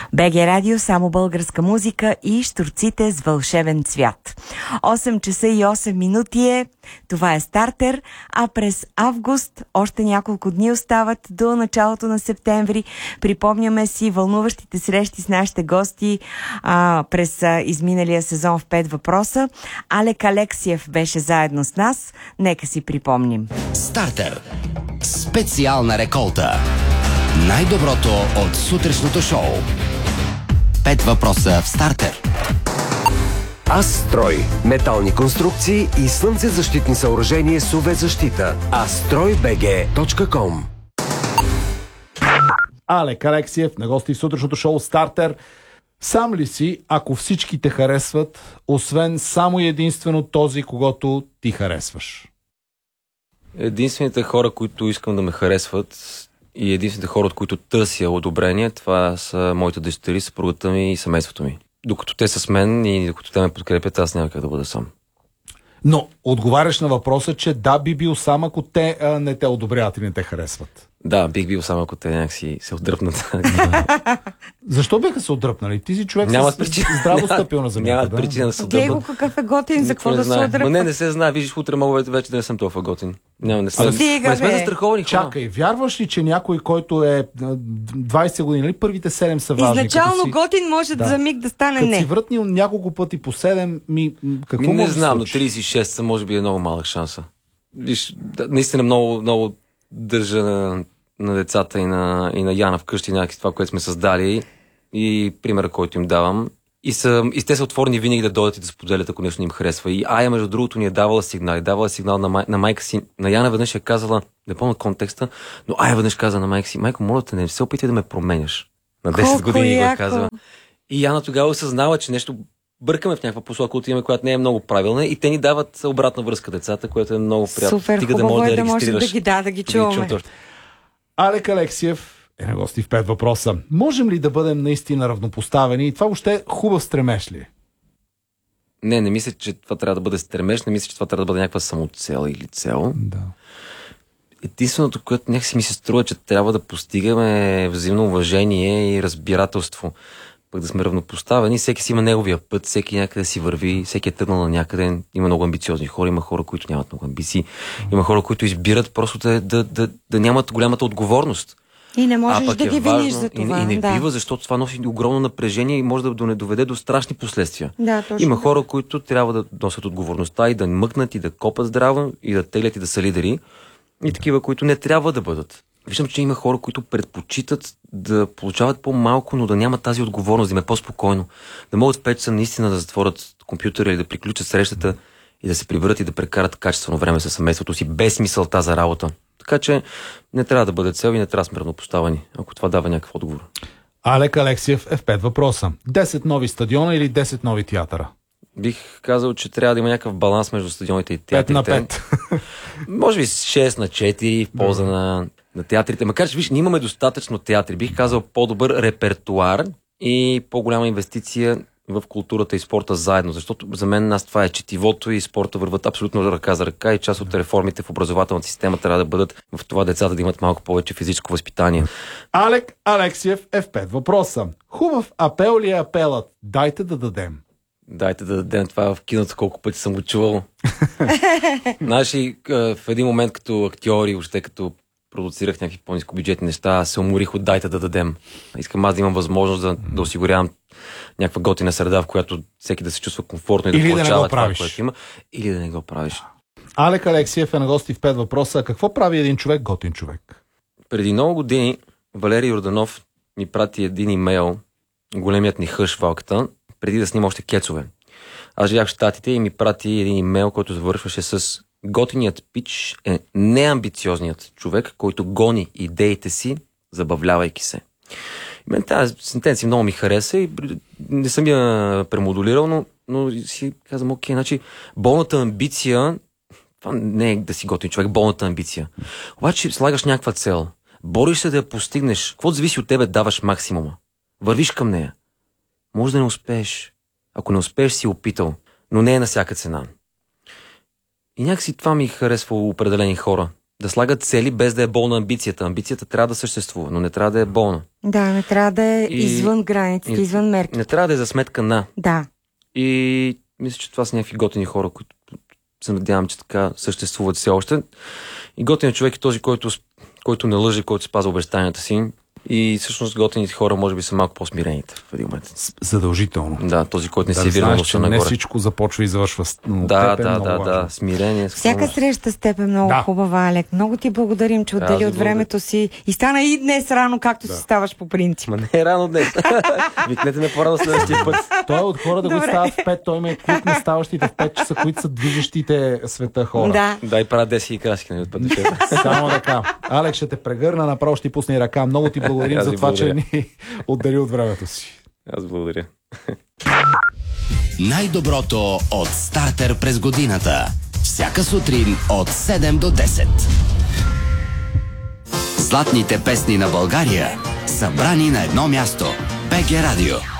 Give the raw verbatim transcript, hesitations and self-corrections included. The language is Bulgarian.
БГ Радио, само българска музика и щурците с вълшебен цвят. осем часа и осем минути е. Това е стартер, а през август още няколко дни остават до началото на септември. Припомняме си вълнуващите срещи с нашите гости а, през а, изминалия сезон в пет въпроса. Алек Алексиев беше заедно с нас. Нека си припомним. Стартер. Специална реколта. Най-доброто от сутрешното шоу. Пет въпроса в стартер. Астрой. Метални конструкции и слънцезащитни съоръжения с ю ви защита. астрой би джи точка ком. Алек Алексиев на гости в сутрешното шоу Стартер. Сам ли си, ако всички те харесват, освен само и единствено този, когото ти харесваш? Единствените хора, които искам да ме харесват и единствените хора, от които търся одобрение, това са моите дъщери, съпругата ми и семейството ми. Докато те са с мен и докато те ме подкрепят, аз няма как да бъда сам. Но отговаряш на въпроса, че да, би бил сам, ако те а, не те одобряват и не те харесват. Да, бих бил сам, ако те някакси се отдръпнат. Защо биха се отдръпнали? Ти си човек няма с причина, здраво стъпил на земята. Няма да? причина да се Глей отдръпнат. го какъв е готин, за какво да се отдръпнат. Но не, не се знае. Виждаш, утре мога вече да не съм толкова готин. Няма, не сме, Стига, не сме бе. застраховани хора. Чакай, вярваш ли, че някой, който е двайсет години, нали, първите седем са важни? Изначално като си, готин може Да. за миг да стане като не. си вратнил няколко пъти по седем, ми, м, какво Ми, не може да знам, се на случи? трийсет и шест са, може би е много малък шанса. Виж, да, наистина много, много държа на, на децата и на, и на Яна вкъщи, някакви това, което сме създали и примера, който им давам. И, са, и те са отворени винаги да дойдат и да споделят, ако нещо не им харесва. И Ая, между другото, ни е давала сигнал. Давала сигнал на, май, на майка си. На Яна веднъж е казала, не помня контекста, но Ая веднъж каза на майка си: майко, моля те, не се опитай да ме променяш. На десет Колко години го е яко. казала. И Яна тогава осъзнава, че нещо бъркаме в някаква посока, отиваме, която не е много правилна, и те ни дават обратна връзка децата, което е много приятно. Супер, Стига хубаво може е да да може да регистрираш. ги да, да ги чуваме. Алек Алексиев е на гости в пет въпроса. Можем ли да бъдем наистина равнопоставени? И това въобще хубав стремеж ли? Не, не мисля, че това трябва да бъде стремеж, не мисля, че това трябва да бъде някаква самоцел или цел. Да. Единственото, което някакси ми се струва, че трябва да постигаме, е взаимно уважение и разбирателство. Пък да сме равнопоставени, всеки си има неговия път, всеки някъде си върви, всеки е тръгнал на някъде. Има много амбициозни хора, има хора, които нямат много амбиции, има хора, които избират просто да, да, да, да нямат голямата отговорност. И не А можеш пък да е ги важно, виниш за това. И, и не да. бива, защото това носи огромно напрежение и може да не доведе до страшни последствия. Да, точно. Има хора, които трябва да носят отговорността и да мъкнат, и да копат здраво, и да теглят, и да са лидери. И такива, които не трябва да бъдат. Виждам, че има хора, които предпочитат да получават по-малко, но да нямат тази отговорност, да им е по-спокойно. Да могат в пет часа наистина да затворят компютъра или да приключат срещата и да се приберат и да прекарат качествено време със семейството си, без мисълта за работа. Така че не трябва да бъде цел и не трябва да сме равнопоставени, ако това дава някакъв отговор. Алек Алексиев е в пет въпроса. десет нови стадиона или десет нови театъра? Бих казал, че трябва да има някакъв баланс между стадионите и пет театрите. на пет. Може би шест на четири в полза mm. на, на театрите. Макар че, виж, ние имаме достатъчно театри. Бих казал по-добър репертуар и по-голяма инвестиция в културата и спорта заедно. Защото за мен нас това е четивото и спорта върват абсолютно ръка за ръка и част от реформите в образователната система трябва да бъдат в това децата да имат малко повече физическо възпитание. Алек Алексиев е в пет въпроса. Хубав апел ли е апелът? Дайте да дадем. Дайте да дадем това в киното, колко пъти съм го чувал. Знаеш ли, в един момент като актьори, въобще като продуцирах някакви по-нискобюджетни неща, се уморих от дайте да дадем. Искам аз да имам възможност да, да осигурявам някаква готина среда, в която всеки да се чувства комфортно и да Или да получава не го това, правиш. което има. Или да не го правиш. Алек Алексиев е на гости в пет въпроса. Какво прави един човек готин човек? Преди много години Валерий Йорданов ми прати един имейл, големият ни хъш валката, преди да снима още кецове. Аз живях в Щатите и ми прати един имейл, който завършваше с: готиният пич е неамбициозният човек, който гони идеите си, забавлявайки се. И мен тази сентенция много ми хареса и не съм я премодулирал, но, но си казвам, окей, значи болната амбиция, това не е да си готин човек, болната амбиция. Обаче слагаш някаква цел, бориш се да я постигнеш, какво зависи от тебе, даваш максимума. Вървиш към нея. Може да не успееш. Ако не успееш, си опитал, но не е на всяка цена. И някакси това ми харесва определени хора. да слагат цели без да е болна амбицията. Амбицията трябва да съществува, но не трябва да е болна. Да, не трябва да е И- извън границите, и- извън мерки. Не трябва да е за сметка на. Да. И мисля, че това са някакви готини хора, които се надявам, че така съществуват все още. И готин човек е този, който, който не лъже, който спазва обещанията си. И всъщност готините хора може би са малко по-смирените в един момент. С- Задължително. Да, този, който не Да се вира знаеш, на че не нагоре. всичко започва и завършва с но Да, теб е да, много да, важно. да, смирение. Всяка среща с теб е много Да. хубава, Алек. Много ти благодарим, че Аз отдели ви от времето си. И стана и днес рано, както си ставаш по принцип. Ма не е рано днес. Викнете ме по-рано следващия път. Той е от хора да го Добре. стават в пет, той има клуб на ставащите в пет часа, които са движещите света хора. Да. Да, и правя десет и краски, нали, от път до шест. Само така. Алекс ще те прегърна, направо ще ти пусне и ръка. Много ти благодарим Аз за ви това, че благодаря. ни отдели от времето си. Аз благодаря. Най-доброто от Стартер през годината. Всяка сутрин от седем до десет. Златните песни на България, събрани на едно място. БГ Радио.